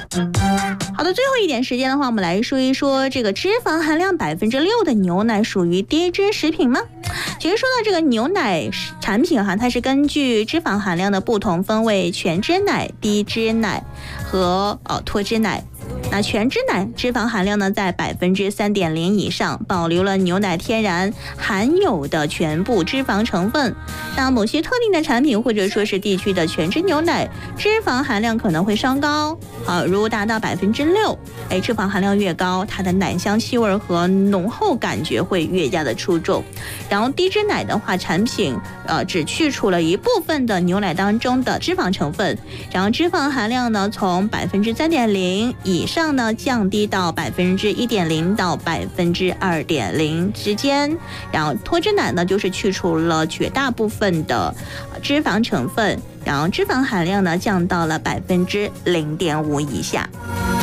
好的，最后一点时间的话，我们来说一说这个脂肪含量6%的牛奶属于低脂食品吗？其实说到这个牛奶产品哈，它是根据脂肪含量的不同分为全脂奶、低脂奶和脱脂奶。那全脂奶脂肪含量呢在3.0%以上，保留了牛奶天然含有的全部脂肪成分。那某些特定的产品或者说是地区的全脂牛奶脂肪含量可能会稍高，如达到6%，脂肪含量越高，它的奶香气味和浓厚感觉会越加的出众。然后低脂奶的话，产品只去除了一部分的牛奶当中的脂肪成分，然后脂肪含量呢从3.0%以上呢降低到1.0%到2.0%之间。然后脱脂奶呢就是去除了绝大部分的脂肪成分，然后脂肪含量呢降到了0.5%以下。